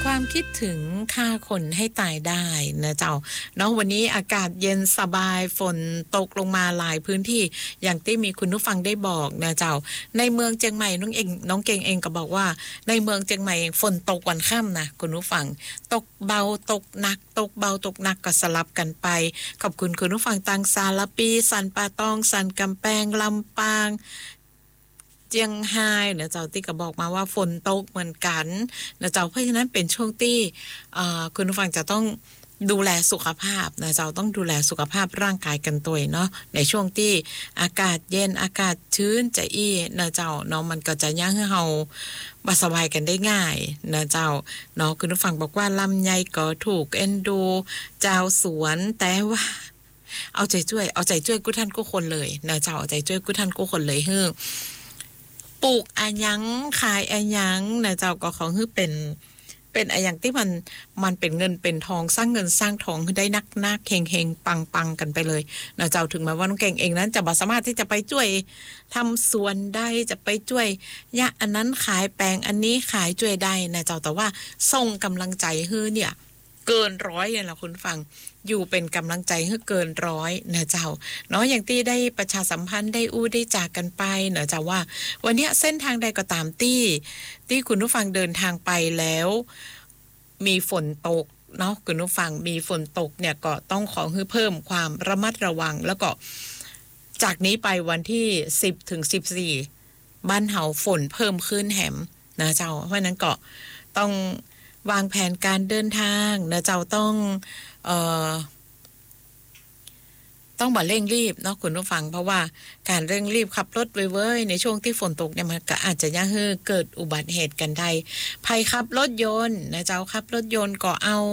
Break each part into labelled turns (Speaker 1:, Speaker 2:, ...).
Speaker 1: ความคิดถึงฆ่าคนให้ตายได้นะเจ้าเนาะวันนี้อากาศเย็นสบายฝนตกลงมาหลายพื้นที่อย่างที่มีคุณผู้ฟังได้บอกนะเจ้าในเมืองเชียงใหม่น้องเก่งเองก็บอกว่าในเมืองเชียงใหม่ฝนตกวันค่ำนะคุณผู้ฟังตกเบาตกหนักตกเบาตกหนักก็สลับกันไปขอบคุณคุณผู้ฟังตังซาลาปีสันป่าตองสันกำแพงลำปางเจียงไฮ้นะเจ้าที่ก็บอกมาว่าฝนตกเหมือนกันนะเจ้าเพราะฉะนั้นเป็นช่วงที่คุณผู้ฟังจะต้องดูแลสุขภาพนะเจ้าต้องดูแลสุขภาพร่างกายกันตัวเนาะในช่วงที่อากาศเย็นอากาศชื้นจะอี้นะเจ้าเนาะมันก็จะย่างให้เราบ่สบายกันได้ง่ายนะเจ้าเนาะคุณผู้ฟังบอกว่าลำไยก็ถูกเอ็นดูเจ้าสวนแต่ว่าเอาใจช่วยกู้ท่านกู้คนเลยนะเจ้าเอาใจช่วยกู้ท่านกู้คนเลยปลูกอะหยังขายอะหยังนะเจ้าก็ของคือเป็นอะหยังที่มันเป็นเงินเป็นทองสร้างเงินสร้างทองคือได้นักเฮงๆปังกันไปเลยนะเจ้าถึงแม้ว่าน้องเก่งเองนั้นจะบ่สามารถที่จะไปช่วยทำสวนได้จะไปช่วยยะอันนั้นขายแปลงอันนี้ขายช่วยได้นะเจ้าแต่ว่าส่งกำลังใจให้เนี่ยเกินร้อยเนี่ยแหละคุณฟังอยู่เป็นกำลังใจให้เกินร้อยนะเจ้าเนาะอย่างที่ได้ประชาสัมพันธ์ได้ได้จากกันไปนะเจ้าว่าวันนี้เส้นทางใดก็ตามที่คุณผู้ฟังเดินทางไปแล้วมีฝนตกเนาะคุณผู้ฟังมีฝนตกเนี่ยก็ต้องขอให้เพิ่มความระมัดระวังแล้วก็จากนี้ไปวันที่10ถึง14บ้านเฮาฝนเพิ่มขึ้นแหมนะเจ้าเพราะนั้นก็ต้องวางแผนการเดินทางนะเจ้าต้องบ่เร่งรีบเนาะคุณผู้ฟังเพราะว่าการเร่งรีบขับรถเว้ยในช่วงที่ฝนตกเนี่ยมันก็อาจจะย่าให้เกิดอุบัติเหตุกันได้ภัยขับรถยนต์นะเจ้าขับรถยนต์ก็เอา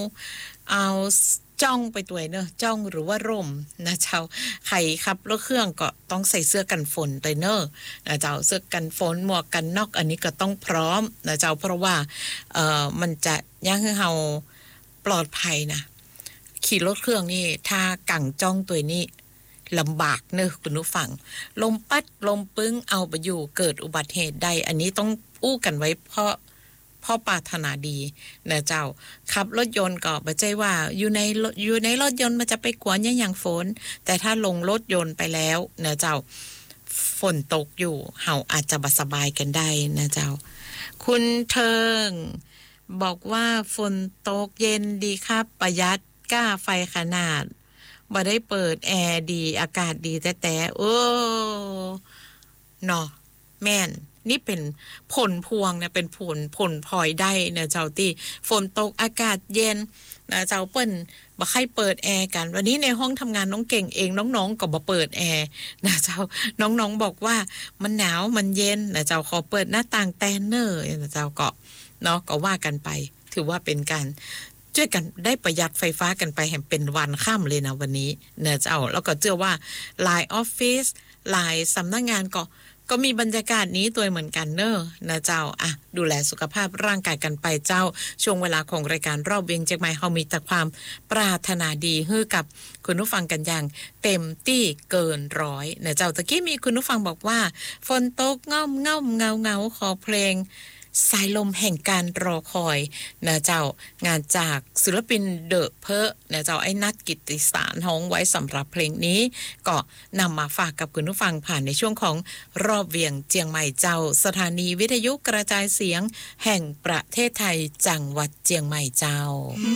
Speaker 1: จ้องไปตัวเนอะจ้องหรือว่าร่มนะเจ้าใครขับรถเครื่องก็ต้องใส่เสื้อกันฝนตัวเนอะนะเจ้าเสื้อกันฝนหมวกกันน็อกอันนี้ก็ต้องพร้อมนะเจ้าเพราะว่ามันจะย่าให้เราปลอดภัยนะขี่รถเครื่องนี่ถ้ากังจ้องตัวนี้ลำบากเนอะคุณผู้ฟังลมปัดลมปึ้งเอาไปอยู่เกิดอุบัติเหตุใดอันนี้ต้องอู้กันไว้เพราะปรารถนาดีนะเจ้าขับรถยนต์ก็บ่ใช่ว่าอยู่ในรถยนต์มันจะไปกวนอย่างฝนแต่ถ้าลงรถยนต์ไปแล้วนะเจ้าฝนตกอยู่เฮาอาจจะบ่สบายกันได้นะเจ้าคุณเทิงบอกว่าฝนตกเย็นดีครับประหยัดก้าไฟขนาดบ่ได้เปิดแอร์ดีอากาศดีแต่เนาะแม่นนี่เป็นผลพวงนะเป็นผลพลอยได้นะเจ้าที่ฝนตกอากาศเย็นนะเจ้าเปิ้นบ่ให้เปิดแอร์กันวันนี้ในห้องทำงานน้องเก่งเองน้องๆก็บ่เปิดแอร์นะเจ้าน้องๆบอกว่ามันหนาวมันเย็นนะเจ้าขอเปิดหน้าต่างแตนเนอร์นะเจ้าก็เนาะก็ว่ากันไปถือว่าเป็นการช่วยกันได้ประหยัดไฟฟ้ากันไปแห่งเป็นวันค่ำเลยนะวันนี้นะเจ้าแล้วก็เชื่อว่าหลายออฟฟิศหลายสำนักงานก็มีบรรยากาศนี้ตัวเหมือนกันเนอะนะเจ้าอ่ะดูแลสุขภาพร่างกายกันไปเจ้าช่วงเวลาของรายการรอบเวียงเชียงใหม่เฮามีแต่ความปรารถนาดีให้กับคุณผู้ฟังกันอย่างเต็มที่เกินร้อยนะเจ้าตะกี้มีคุณผู้ฟังบอกว่าฝนตกง่อมเงาขอเพลงสายลมแห่งการรอคอยนะเจ้างานจากศิลปินเดอะเพอนะเจ้าไอ้นัทกิตติสารฮ้องไว้สำหรับเพลงนี้ก็นำมาฝากกับคุณผู้ฟังผ่านในช่วงของรอบเวียงเจียงใหม่เจ้าสถานีวิทยุกระจายเสียงแห่งประเทศไทยจังหวัดเจียงใหม่เจ้า